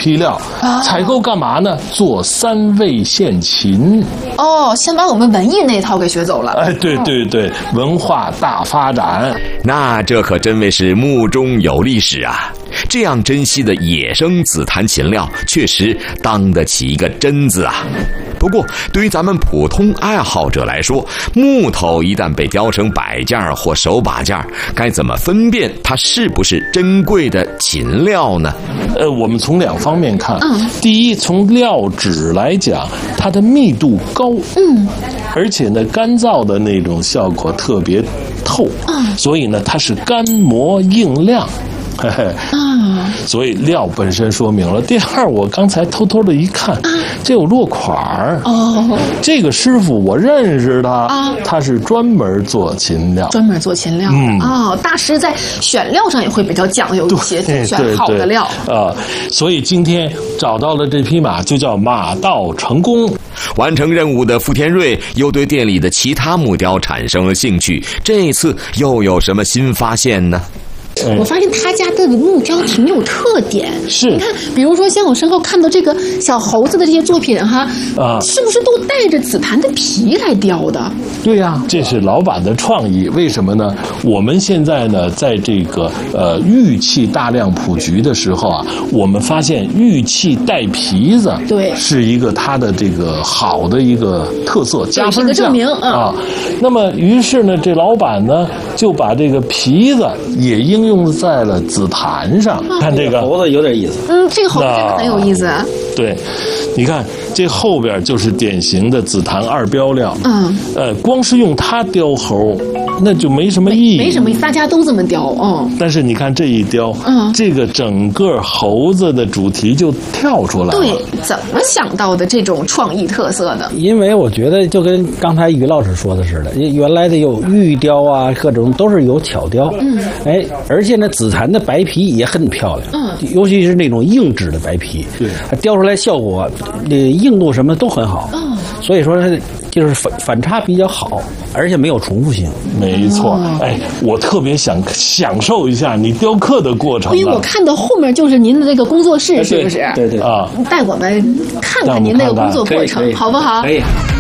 批料，采购干嘛呢？做3味线琴。 哦，先把我们文艺那一套给学走了。 哎，对对对，文化大发展。 那这可真谓是目中有历史啊！这样珍惜的野生紫檀琴料，确实当得起一个真字啊。不过，对于咱们普通爱好者来说，木头一旦被雕成摆件或手把件，该怎么分辨它是不是珍贵的琴料呢？ 我们从2方面看。第一，从料质来讲，它的密度高，而且呢，干燥的那种效果特别透，所以呢，它是干磨硬亮。嘿嘿，所以料本身说明了。第二，我刚才偷偷的一看，这有落款儿。这个师傅我认识他，他是专门做琴料。 专门做琴料。大师在选料上也会比较讲究一些，选好的料。 所以今天找到了这匹马，就叫马到成功。 完成任务的傅天瑞又对店里的其他木雕产生了兴趣，这次又有什么新发现呢？ 我发现他家的木雕挺有特点， 是你看，比如说像我身后看到这个小猴子的这些作品哈，是不是都带着紫檀的皮来雕的？ 对呀，这是老板的创意。为什么呢？我们现在呢，在这个玉器大量普及的时候啊，我们发现玉器带皮子， 对， 是一个它的这个好的一个特色，加分项证明啊。那么于是呢，这老板呢就把这个皮子也应用在了紫檀上。看这个猴子有点意思。 这个猴子真的很有意思。 对，你看这后边就是典型的紫檀2标料。光是用它雕猴，那就没什么意义。 没什么意思，大家都这么雕。 但是你看这一雕，这个整个猴子的主题就跳出来了。 对，怎么想到的这种创意特色的？ 因为我觉得就跟刚才于老师说的似的，原来的有玉雕啊，各种都是有巧雕。而且呢，紫檀的白皮也很漂亮。尤其是那种硬质的白皮， 对， 它雕出来效果，硬度什么都很好。所以说就是反差比较好，而且没有重复性。 没错。我特别想享受一下你雕刻的过程。 因为我看到后面就是您的这个工作室，是不是？ 对带我们看看您那个工作过程，好不好？ 可以。